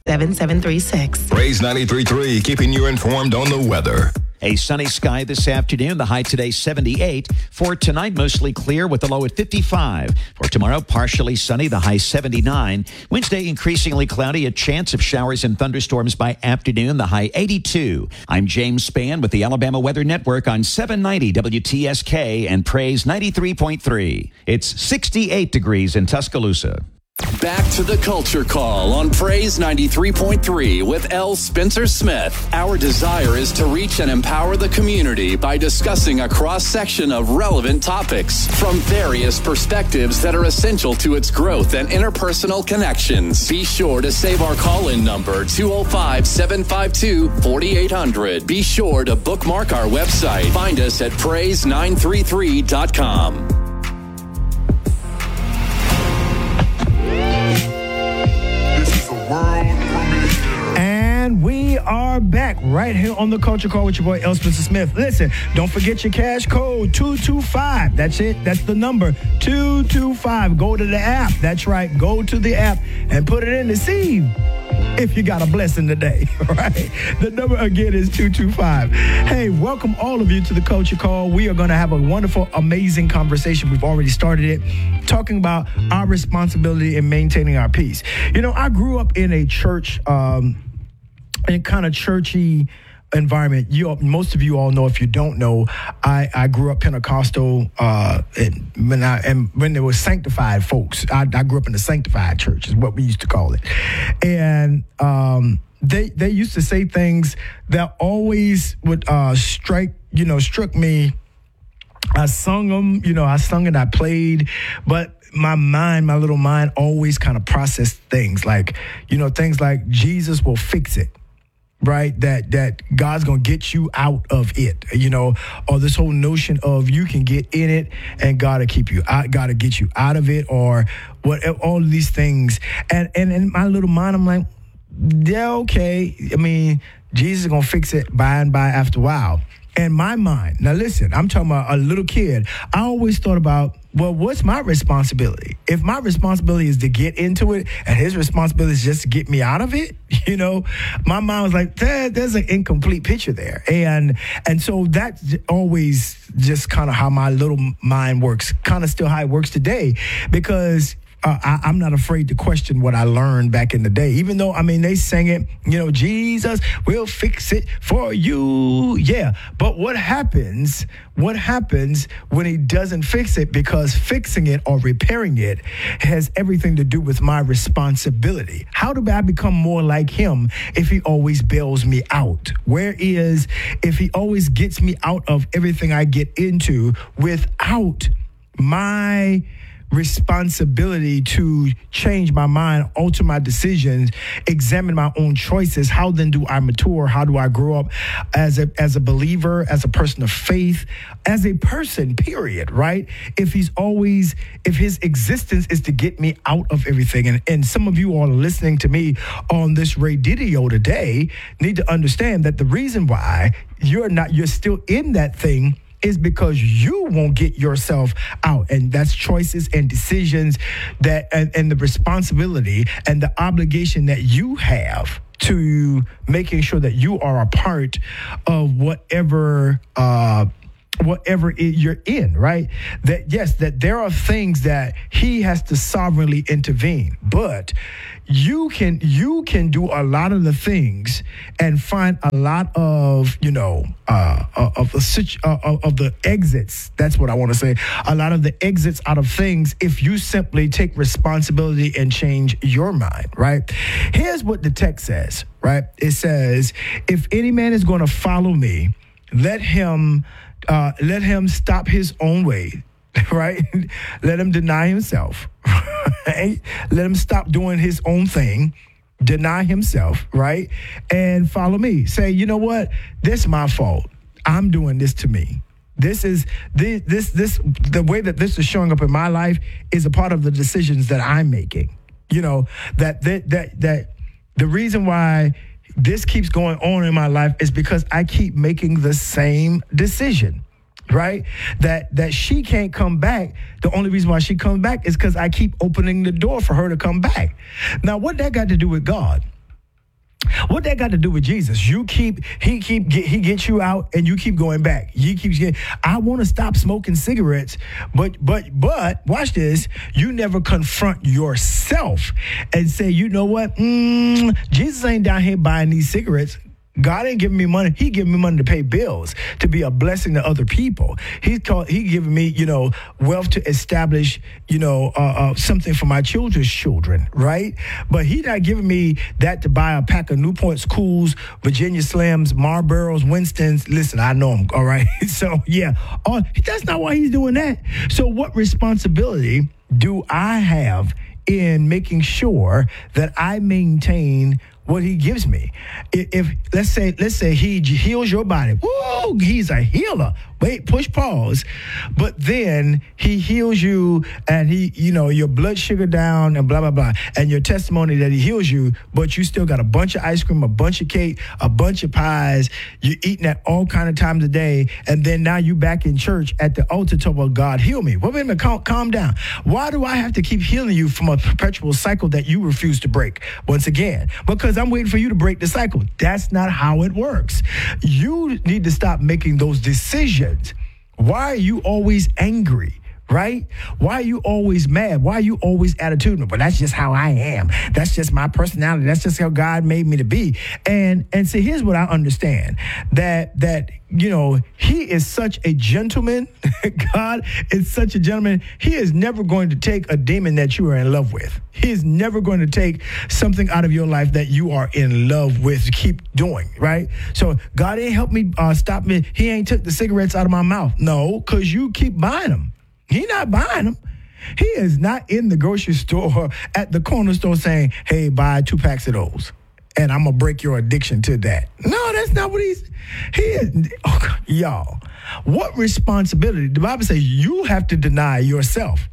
7736. Praise 93.3, keeping you informed on the weather. A sunny sky this afternoon. The high today 78. For tonight, mostly clear with the low at 55. For tomorrow, partially sunny, the high 79. Wednesday, increasingly cloudy, a chance of showers and thunderstorms by afternoon, the high 82. I'm James Spann with the Alabama Weather Network on 790 WTSK and Praise 93.3. It's 68 degrees in Tuscaloosa. Back to the Culture Call on Praise 93.3 with L. Spencer Smith. Our desire is to reach and empower the community by discussing a cross-section of relevant topics from various perspectives that are essential to its growth and interpersonal connections. Be sure to save our call-in number, 205-752-4800. Be sure to bookmark our website. Find us at praise933.com. And we are back right here on the Culture Call with your boy, L. Spencer Smith. Listen, don't forget your cash code, 225. That's it. That's the number, 225. Go to the app. That's right. Go to the app and put it in to see if you got a blessing today, right? The number again is 225. Hey, welcome all of you to the Culture Call. We are going to have a wonderful, amazing conversation. We've already started it, talking about our responsibility in maintaining our peace. You know, I grew up in a church, in kind of churchy environment. Most of you all know. If you don't know, I grew up Pentecostal, and when there was sanctified folks, I grew up in the sanctified church, is what we used to call it. And they used to say things that always would struck me. I sung them, I sung and I played, but my little mind always kind of processed things like Jesus will fix it. Right, that God's gonna get you out of it, or this whole notion of you can get in it and God will keep you out, God to get you out of it, or what, all of these things. And in my little mind, I'm like, yeah, okay. I mean, Jesus is gonna fix it by and by after a while. In my mind, now listen, I'm talking about a little kid. I always thought about, well, what's my responsibility? If my responsibility is to get into it and his responsibility is just to get me out of it, my mind was like, there's an incomplete picture there. And so that's always just kind of how my little mind works, kind of still how it works today, because I'm not afraid to question what I learned back in the day, even though, they sang it, Jesus will fix it for you. Yeah. But what happens when he doesn't fix it? Because fixing it or repairing it has everything to do with my responsibility. How do I become more like him if he always bails me out? Whereas if he always gets me out of everything I get into without my responsibility to change my mind, alter my decisions, examine my own choices, how then do I mature? How do I grow up as a believer, as a person of faith, as a person, period, right? If his existence is to get me out of everything, and some of you all are listening to me on this radio today need to understand that the reason why you're still in that thing is because you won't get yourself out. And that's choices and decisions that and the responsibility and the obligation that you have to making sure that you are a part of whatever you're in, right? That there are things that he has to sovereignly intervene, but you can do a lot of the things and find a lot of of the exits. That's what I want to say. A lot of the exits out of things if you simply take responsibility and change your mind, right? Here's what the text says, right? It says, if any man is going to follow me, let him stop his own way, right? Let him deny himself, right? Let him stop doing his own thing, deny himself, right? And follow me. Say, you know what? This is my fault. I'm doing this to me. This is the way that this is showing up in my life is a part of the decisions that I'm making. That the reason why this keeps going on in my life is because I keep making the same decision, right? That she can't come back. The only reason why she comes back is because I keep opening the door for her to come back. Now, what that got to do with God? What that got to do with Jesus? He gets you out and you keep going back. I want to stop smoking cigarettes, but watch this. You never confront yourself and say, you know what? Jesus ain't down here buying these cigarettes. God ain't giving me money. He giving me money to pay bills, to be a blessing to other people. He giving me, wealth to establish, something for my children's children, right? But he not giving me that to buy a pack of Newports, Cools, Virginia Slims, Marlboros, Winstons. Listen, I know him, all right? So, yeah, that's not why he's doing that. So what responsibility do I have in making sure that I maintain what he gives me? If let's say he heals your body, woo, he's a healer. Wait, push pause. But then he heals you, and your blood sugar down and blah blah blah, and your testimony that he heals you, but you still got a bunch of ice cream, a bunch of cake, a bunch of pies. You're eating at all kind of times a day, and then now you back in church at the altar talking about God heal me. Well, wait a minute, calm down. Why do I have to keep healing you from a perpetual cycle that you refuse to break? Once again, because I'm waiting for you to break the cycle. That's not how it works. You need to stop making those decisions. Why are you always angry? Right? Why are you always mad? Why are you always attitudinal? But that's just how I am. That's just my personality. That's just how God made me to be. And see, here's what I understand. That he is such a gentleman. God is such a gentleman. He is never going to take a demon that you are in love with. He is never going to take something out of your life that you are in love with to keep doing, right? So God ain't helped me stop me. He ain't took the cigarettes out of my mouth. No, because you keep buying them. He not buying them. He is not in the grocery store at the corner store saying, hey, buy 2 packs of those, and I'm going to break your addiction to that. No, that's not what he is. Oh, y'all, what responsibility? The Bible says you have to deny yourself.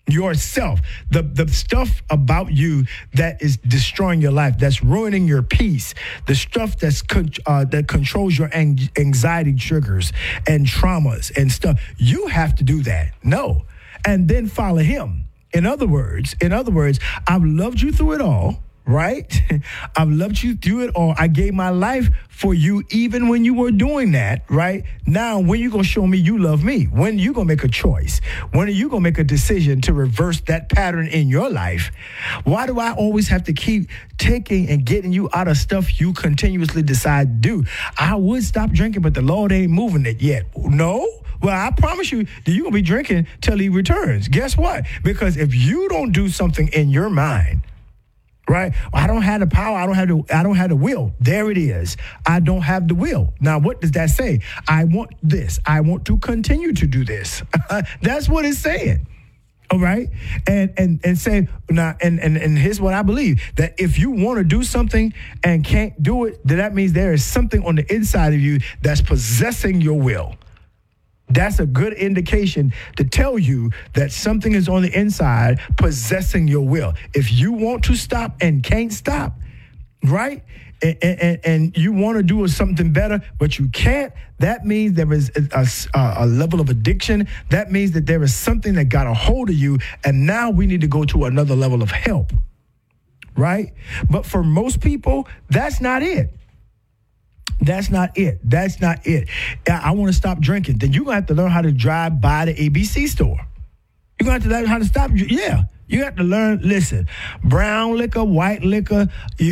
The stuff about you that is destroying your life, that's ruining your peace, the stuff that controls your anxiety triggers and traumas and stuff. You have to do that. No. And then follow him. In other words, I've loved you through it all. Right? I've loved you through it all. I gave my life for you even when you were doing that, right? Now, when you going to show me you love me? When you going to make a choice? When are you going to make a decision to reverse that pattern in your life? Why do I always have to keep taking and getting you out of stuff you continuously decide to do? I would stop drinking, but the Lord ain't moving it yet. No? Well, I promise you that you're going to be drinking till he returns. Guess what? Because if you don't do something in your mind, right? I don't have the power. I don't have the will. There it is. I don't have the will. Now, what does that say? I want this. I want to continue to do this. That's what it's saying. All right. And say now, and here's what I believe, that if you want to do something and can't do it, then that means there is something on the inside of you that's possessing your will. That's a good indication to tell you that something is on the inside possessing your will. If you want to stop and can't stop, right? And you want to do something better, but you can't, that means there is a level of addiction. That means that there is something that got a hold of you, and now we need to go to another level of help, right? But for most people, that's not it. That's not it. That's not it. I want to stop drinking. Then you're going to have to learn how to drive by the ABC store. You're going to have to learn how to stop. Yeah. You have to learn, listen, brown liquor, white liquor.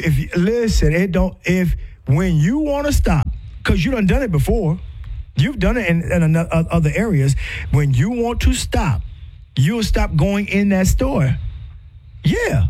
When you want to stop, because you done it before. You've done it in other areas. When you want to stop, you'll stop going in that store. Yeah.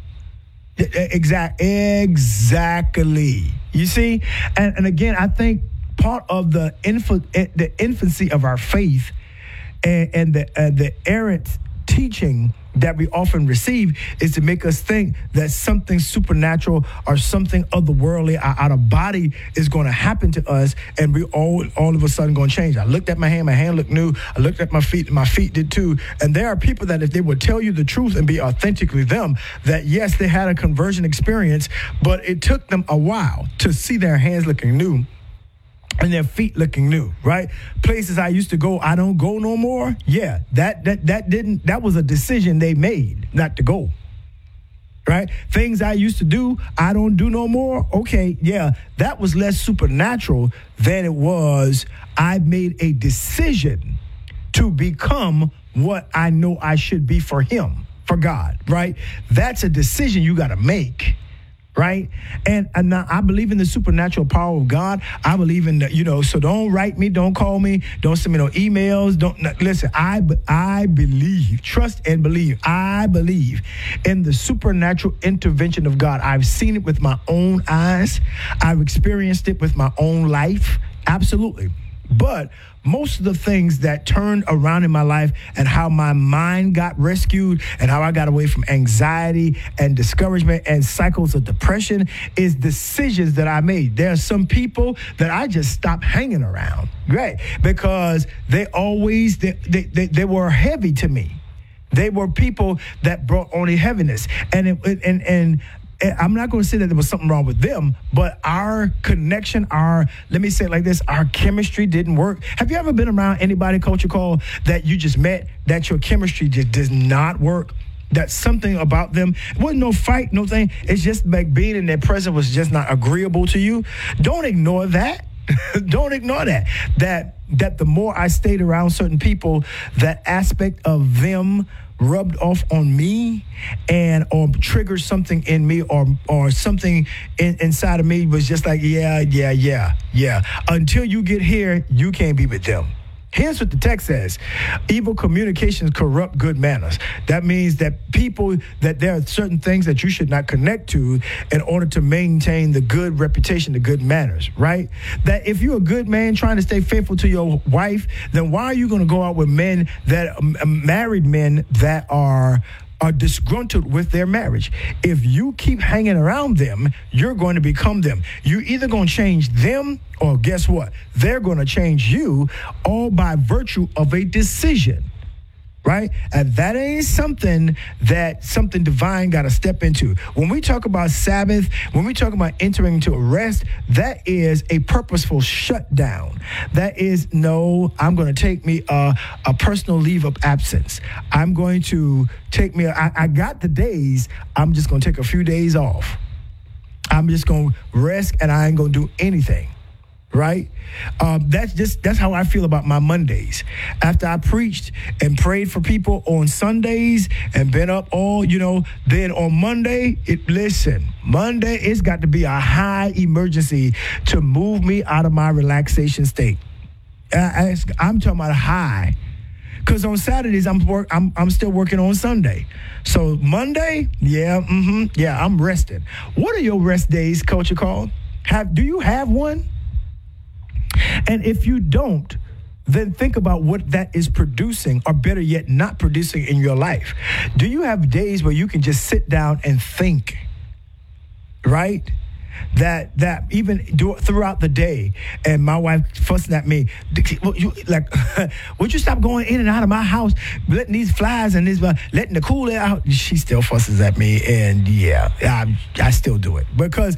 Exactly. You see? And again, I think part of the infancy of our faith and the errant teaching that we often receive is to make us think that something supernatural or something otherworldly, out of body, is going to happen to us, and we all of a sudden going to change. I looked at my hand looked new. I looked at my feet did too. And there are people that if they would tell you the truth and be authentically them, that yes, they had a conversion experience, but it took them a while to see their hands looking new and their feet looking new, right? Places I used to go, I don't go no more. Yeah, that was a decision they made not to go. right? Things I used to do, I don't do no more. Okay, yeah, that was less supernatural than it was I made a decision to become what I know I should be for him, for God, right? That's a decision you got to make. Right? And now I believe in the supernatural power of God. I believe in the, so don't write me, don't call me, don't send me no emails. Listen, I believe, trust and believe. I believe in the supernatural intervention of God. I've seen it with my own eyes. I've experienced it with my own life. Absolutely. But most of the things that turned around in my life and how my mind got rescued and how I got away from anxiety and discouragement and cycles of depression is decisions that I made. There are some people that I just stopped hanging around, right? Because they were heavy to me. They were people that brought only heaviness. And I'm not going to say that there was something wrong with them, but our connection, let me say it like this, our chemistry didn't work. Have you ever been around anybody, Culture Call, that you just met, that your chemistry just does not work? That something about them, it wasn't no fight, no thing. It's just like being in their presence was just not agreeable to you. Don't ignore that. Don't ignore that. That the more I stayed around certain people, that aspect of them rubbed off on me or triggered something in me or something inside of me was just like, yeah. Until you get here, you can't be with them. Here's what the text says. Evil communications corrupt good manners. That means that that there are certain things that you should not connect to in order to maintain the good reputation, the good manners, right? That if you're a good man trying to stay faithful to your wife, then why are you going to go out with men that married men that are disgruntled with their marriage? If you keep hanging around them, you're going to become them. You're either going to change them or guess what? They're going to change you, all by virtue of a decision, right? And that ain't something divine got to step into. When we talk about Sabbath, when we talk about entering into a rest, that is a purposeful shutdown. That is, I'm going to take me a personal leave of absence. I'm going to take me, I got the days, I'm just going to take a few days off. I'm just going to rest and I ain't going to do anything. Right? That's how I feel about my Mondays. After I preached and prayed for people on Sundays and been up all, then on Monday, Monday, it's got to be a high emergency to move me out of my relaxation state. I'm talking about a high. Because on Saturdays, I'm still working on Sunday. So Monday, I'm resting. What are your rest days, Culture Call? Do you have one? And if you don't, then think about what that is producing, or better yet, not producing in your life. Do you have days where you can just sit down and think, right? That even throughout the day, and my wife fussing at me, would you stop going in and out of my house, letting these flies and letting the cool air out? She still fusses at me, and I still do it because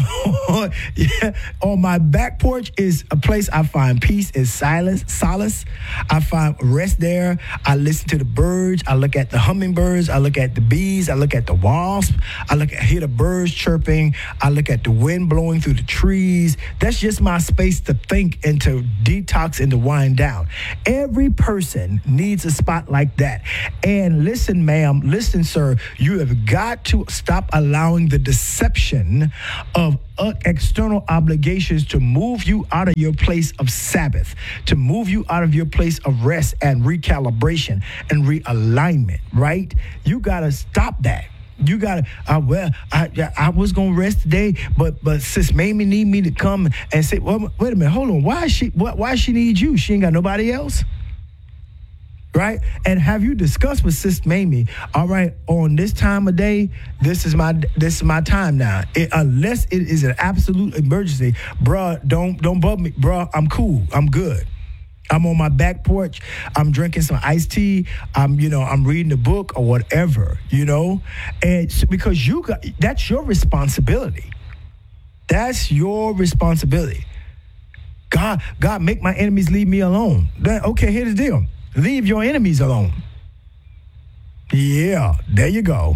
on my back porch is a place I find peace and solace. I find rest there. I listen to the birds. I look at the hummingbirds. I look at the bees. I look at the wasps. Hear the birds chirping. I look at the wind blowing through the trees. That's just my space to think and to detox and to wind down. Every person needs a spot like that. And listen, ma'am, listen, sir, you have got to stop allowing the deception of external obligations to move you out of your place of Sabbath, to move you out of your place of rest and recalibration and realignment, right? You got to stop that. You gotta. I was gonna rest today, but sis Mamie need me to come and say, well, wait a minute, hold on. Why she need you? She ain't got nobody else, right? And have you discussed with sis Mamie? All right, on this time of day, this is my time now. Unless it is an absolute emergency, bruh, don't bug me, bruh. I'm cool. I'm good. I'm on my back porch. I'm drinking some iced tea. I'm reading a book or whatever, and because that's your responsibility. That's your responsibility. God, make my enemies leave me alone. Okay, here's the deal. Leave your enemies alone. Yeah, there you go.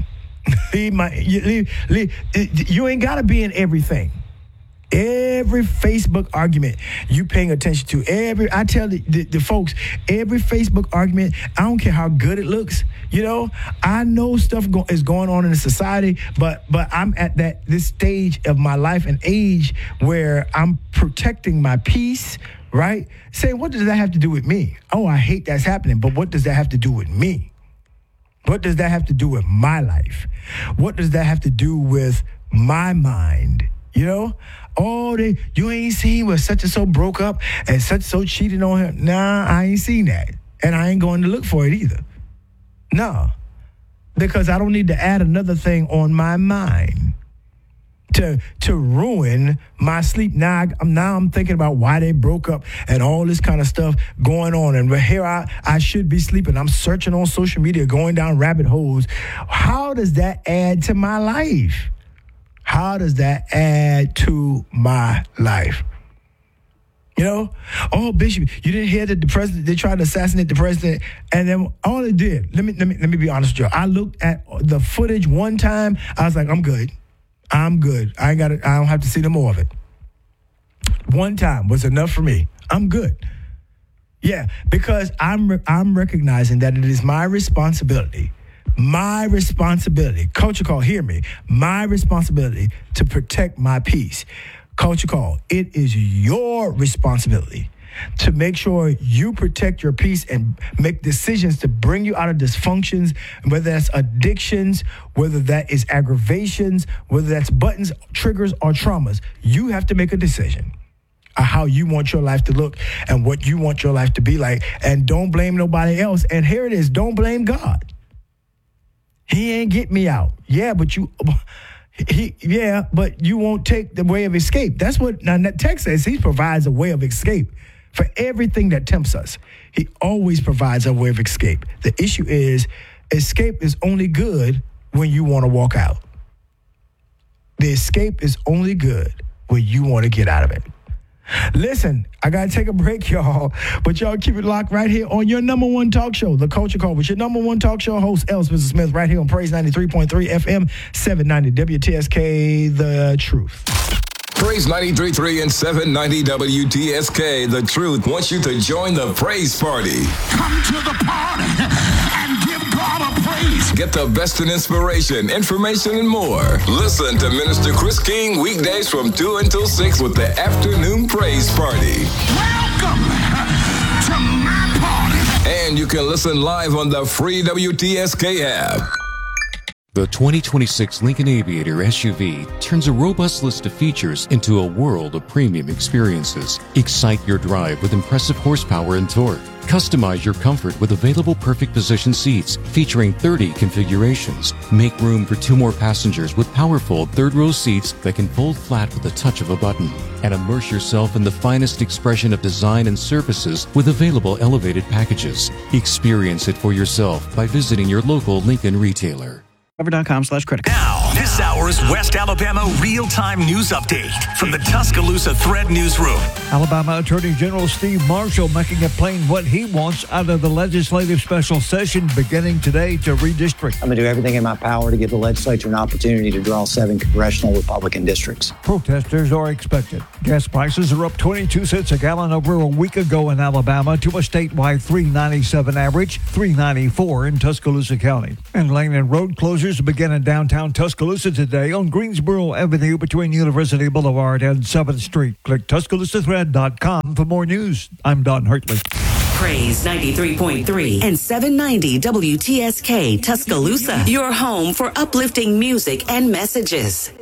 You ain't got to be in everything. Every Facebook argument you paying attention to, I tell the folks, every Facebook argument, I don't care how good it looks, I know stuff is going on in the society, but I'm at this stage of my life and age where I'm protecting my peace, right? Say, what does that have to do with me? Oh, I hate that's happening, but what does that have to do with me? What does that have to do with my life? What does that have to do with my mind? Oh, you ain't seen where such and so broke up and such and so cheated on him. Nah, I ain't seen that. And I ain't going to look for it either. No. Because I don't need to add another thing on my mind to ruin my sleep. Now I'm thinking about why they broke up and all this kind of stuff going on. And here I should be sleeping. I'm searching on social media, going down rabbit holes. How does that add to my life? How does that add to my life? Oh, Bishop, you didn't hear that they tried to assassinate the president, and then all it did. Let me be honest with you. I looked at the footage one time. I was like, I'm good. I don't have to see no more of it. One time was enough for me. I'm good. Yeah, because I'm recognizing that it is my responsibility. Culture Call, hear me. My responsibility to protect my peace. Culture Call, it is your responsibility to make sure you protect your peace and make decisions to bring you out of dysfunctions, whether that's addictions, whether that is aggravations, whether that's buttons, triggers, or traumas. You have to make a decision of how you want your life to look and what you want your life to be like. And don't blame nobody else. And here it is, don't blame God. He ain't get me out. But you won't take the way of escape. That's what that text says. He provides a way of escape for everything that tempts us. He always provides a way of escape. The issue is, escape is only good when you want to walk out. The escape is only good when you want to get out of it. Listen, I got to take a break, y'all. But y'all keep it locked right here on your number one talk show, The Culture Call, with your number one talk show host, L. Spencer Smith, right here on Praise 93.3 FM, 790 WTSK, The Truth. Praise 93.3 and 790 WTSK, The Truth wants you to join the praise party. Come to the party and give God a praise. Get the best in inspiration, information, and more. Listen to Minister Chris King weekdays from 2 until 6 with the Afternoon Praise Party. Welcome to my party. And you can listen live on the free WTSK app. The 2026 Lincoln Aviator SUV turns a robust list of features into a world of premium experiences. Excite your drive with impressive horsepower and torque. Customize your comfort with available perfect position seats featuring 30 configurations. Make room for 2 more passengers with powerful third-row seats that can fold flat with the touch of a button. And immerse yourself in the finest expression of design and services with available elevated packages. Experience it for yourself by visiting your local Lincoln retailer. Cover.com/credit. Now, this hour's West Alabama real-time news update from the Tuscaloosa Thread Newsroom. Alabama Attorney General Steve Marshall making it plain what he wants out of the legislative special session beginning today to redistrict. I'm going to do everything in my power to give the legislature an opportunity to draw 7 congressional Republican districts. Protesters are expected. Gas prices are up 22 cents a gallon over a week ago in Alabama to a statewide $3.97 average, $3.94 in Tuscaloosa County. And lane and road closures begin in downtown Tuscaloosa today on Greensboro Avenue between University Boulevard and 7th Street. Click TuscaloosaThread.com for more news. I'm Don Hartley. Praise 93.3 and 790 WTSK Tuscaloosa. Your home for uplifting music and messages.